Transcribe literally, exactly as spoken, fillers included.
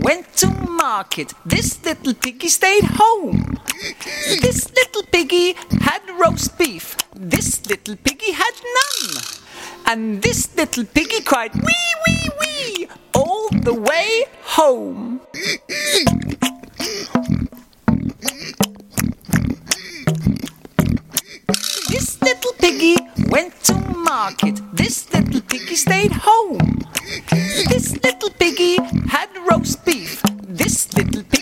went to market. This little piggy stayed home. This little piggy had roast beef. This little piggy had none. And this little piggy cried wee, wee, wee all the way home. This little piggy went to market. This little piggy stayed home. This little piggy had roast beef. This little piggy